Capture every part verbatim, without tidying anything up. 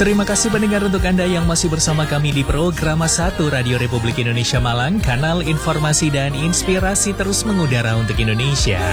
Terima kasih pendengar untuk Anda yang masih bersama kami di program satu Radio Republik Indonesia Malang, kanal informasi dan inspirasi terus mengudara untuk Indonesia.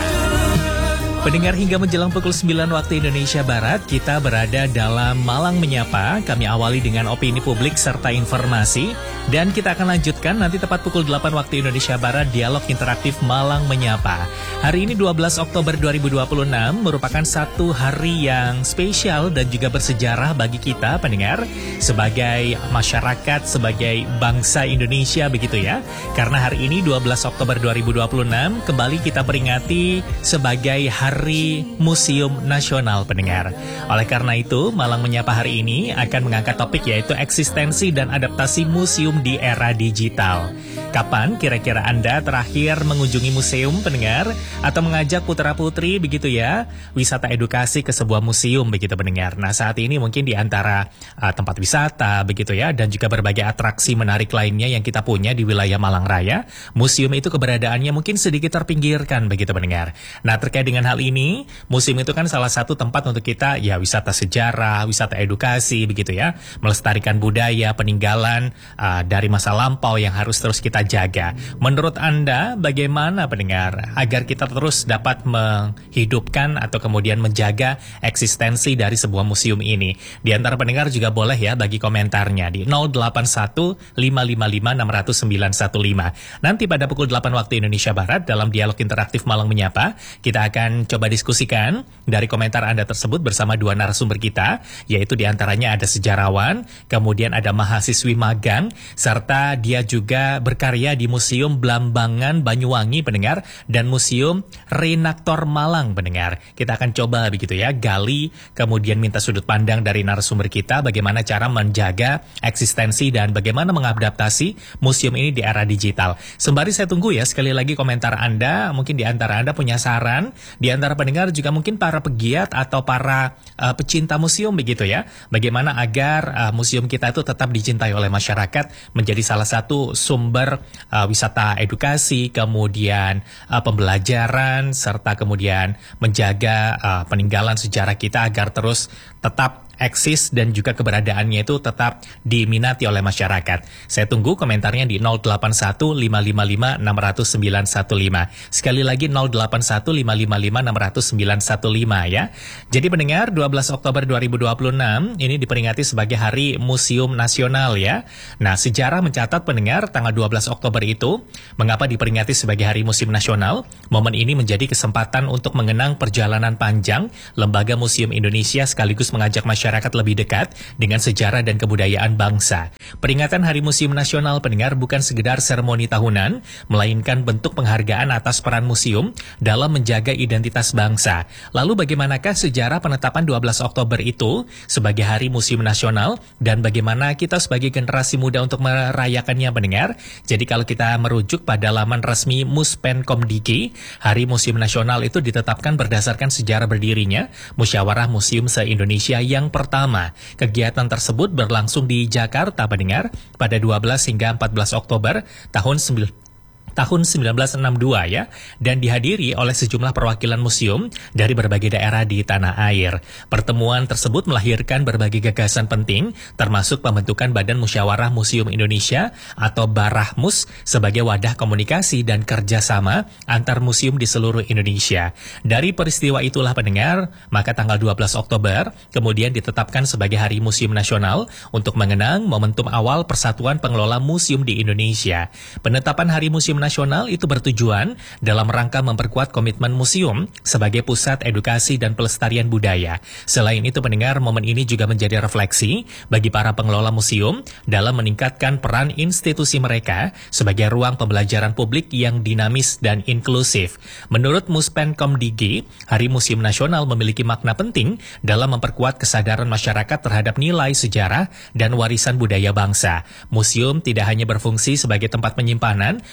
Pendengar, hingga menjelang pukul sembilan waktu Indonesia Barat, kita berada dalam Malang Menyapa. Kami awali dengan opini publik serta informasi, dan kita akan lanjutkan nanti tepat pukul delapan waktu Indonesia Barat, dialog interaktif Malang Menyapa. Hari ini dua belas Oktober dua ribu dua puluh enam merupakan satu hari yang spesial dan juga bersejarah bagi kita, pendengar, sebagai masyarakat, sebagai bangsa Indonesia, begitu ya. Karena hari ini dua belas Oktober dua ribu dua puluh enam kembali kita peringati sebagai Hari Museum Nasional, pendengar. Oleh karena itu, Malang Menyapa hari ini akan mengangkat topik yaitu eksistensi dan adaptasi museum di era digital. Kapan kira-kira Anda terakhir mengunjungi museum, pendengar? Atau mengajak putra-putri, begitu ya, wisata edukasi ke sebuah museum, begitu pendengar. Nah, saat ini mungkin di antara uh, tempat wisata, begitu ya, dan juga berbagai atraksi menarik lainnya yang kita punya di wilayah Malang Raya, museum itu keberadaannya mungkin sedikit terpinggirkan, begitu pendengar. Nah, terkait dengan hal ini, museum itu kan salah satu tempat untuk kita, ya, wisata sejarah, wisata edukasi, begitu ya, melestarikan budaya, peninggalan uh, dari masa lampau yang harus terus kita jaga. Menurut Anda, bagaimana pendengar agar kita terus dapat menghidupkan atau kemudian menjaga eksistensi dari sebuah museum ini? Di antara pendengar juga boleh ya bagi komentarnya di nol delapan satu lima lima lima enam nol sembilan satu lima. Nanti pada pukul delapan waktu Indonesia Barat dalam dialog interaktif Malang Menyapa, kita akan coba diskusikan dari komentar Anda tersebut bersama dua narasumber kita, yaitu di antaranya ada sejarawan, kemudian ada mahasiswi magang, serta dia juga berkarya di Museum Blambangan Banyuwangi, pendengar, dan Museum Renaktor Malang, pendengar. Kita akan coba begitu ya, gali, kemudian minta sudut pandang dari narasumber kita bagaimana cara menjaga eksistensi dan bagaimana mengadaptasi museum ini di era digital. Sembari saya tunggu ya sekali lagi komentar Anda, mungkin di antara Anda punya saran, di antara pendengar juga mungkin para pegiat atau para uh, pecinta museum, begitu ya. Bagaimana agar uh, museum kita itu tetap dicintai oleh masyarakat, menjadi salah satu sumber uh, wisata edukasi, kemudian uh, pembelajaran, serta kemudian menjaga uh, peninggalan sejarah kita agar terus tetap eksis dan juga keberadaannya itu tetap diminati oleh masyarakat. Saya tunggu komentarnya di nol delapan satu lima lima lima enam nol sembilan satu lima. Sekali lagi nol delapan satu lima lima lima enam nol sembilan satu lima ya. Jadi pendengar, dua belas Oktober dua ribu dua puluh enam ini diperingati sebagai Hari Museum Nasional ya. Nah, sejarah mencatat pendengar tanggal dua belas Oktober itu mengapa diperingati sebagai Hari Museum Nasional? Momen ini menjadi kesempatan untuk mengenang perjalanan panjang Lembaga Museum Indonesia sekaligus mengajak masyarakat masyarakat lebih dekat dengan sejarah dan kebudayaan bangsa. Peringatan Hari Museum Nasional, pendengar, bukan sekedar seremoni tahunan, melainkan bentuk penghargaan atas peran museum dalam menjaga identitas bangsa. Lalu bagaimanakah sejarah penetapan dua belas Oktober itu sebagai Hari Museum Nasional dan bagaimana kita sebagai generasi muda untuk merayakannya, pendengar? Jadi kalau kita merujuk pada laman resmi Muspenkomdiki, Hari Museum Nasional itu ditetapkan berdasarkan sejarah berdirinya Musyawarah Museum se-Indonesia yang pertama. Kegiatan tersebut berlangsung di Jakarta, pendengar, pada dua belas hingga empat belas Oktober tahun sembilan tahun seribu sembilan ratus enam puluh dua ya, dan dihadiri oleh sejumlah perwakilan museum dari berbagai daerah di tanah air. Pertemuan tersebut melahirkan berbagai gagasan penting, termasuk pembentukan Badan Musyawarah Museum Indonesia atau Barahmus sebagai wadah komunikasi dan kerjasama antar museum di seluruh Indonesia. Dari peristiwa itulah, pendengar, maka tanggal dua belas Oktober kemudian ditetapkan sebagai Hari Museum Nasional untuk mengenang momentum awal Persatuan Pengelola Museum di Indonesia. Penetapan Hari Museum Nasional itu bertujuan dalam rangka memperkuat komitmen museum sebagai pusat edukasi dan pelestarian budaya. Selain itu, pendengar, momen ini juga menjadi refleksi bagi para pengelola museum dalam meningkatkan peran institusi mereka sebagai ruang pembelajaran publik yang dinamis dan inklusif. Menurut Muspenkomdiki, Hari Museum Nasional memiliki makna penting dalam memperkuat kesadaran masyarakat terhadap nilai sejarah dan warisan budaya bangsa. Museum tidak hanya berfungsi sebagai tempat penyimpanan benda-benda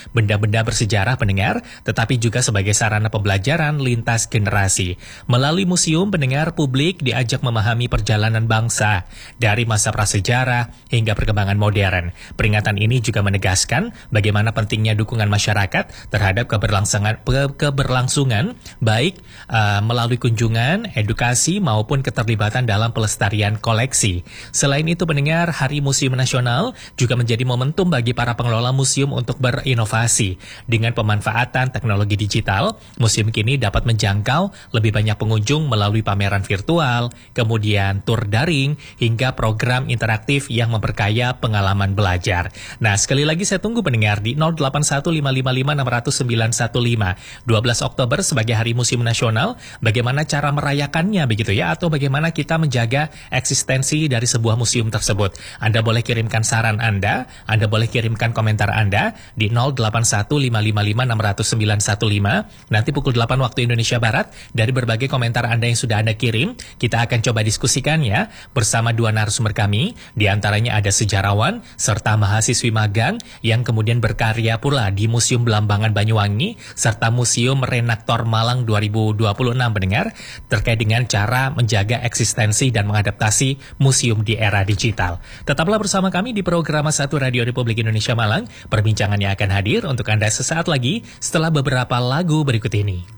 benda bersejarah pendengar, tetapi juga sebagai sarana pembelajaran lintas generasi. Melalui museum, pendengar publik diajak memahami perjalanan bangsa dari masa prasejarah hingga perkembangan modern. Peringatan ini juga menegaskan bagaimana pentingnya dukungan masyarakat terhadap keberlangsungan, keberlangsungan baik uh, melalui kunjungan, edukasi maupun keterlibatan dalam pelestarian koleksi. Selain itu pendengar, Hari Museum Nasional juga menjadi momentum bagi para pengelola museum untuk berinovasi. Dengan pemanfaatan teknologi digital, museum kini dapat menjangkau lebih banyak pengunjung melalui pameran virtual, kemudian tur daring, hingga program interaktif yang memperkaya pengalaman belajar. Nah, sekali lagi saya tunggu pendengar di nol delapan satu lima lima lima enam nol sembilan satu lima. dua belas Oktober sebagai Hari Museum Nasional, bagaimana cara merayakannya begitu ya, atau bagaimana kita menjaga eksistensi dari sebuah museum tersebut. Anda boleh kirimkan saran Anda, Anda boleh kirimkan komentar Anda di nol delapan satu lima lima lima enam nol sembilan satu lima. Nanti pukul delapan waktu Indonesia Barat, dari berbagai komentar Anda yang sudah Anda kirim, kita akan coba diskusikan ya bersama dua narasumber kami. Di antaranya ada sejarawan serta mahasiswi magang yang kemudian berkarya pula di Museum Belambangan Banyuwangi serta Museum Renaktor Malang dua ribu dua puluh enam pendengar, terkait dengan cara menjaga eksistensi dan mengadaptasi museum di era digital. Tetaplah bersama kami di program satu Radio Republik Indonesia Malang. Perbincangannya akan hadir untuk Anda sesaat lagi setelah beberapa lagu berikut ini.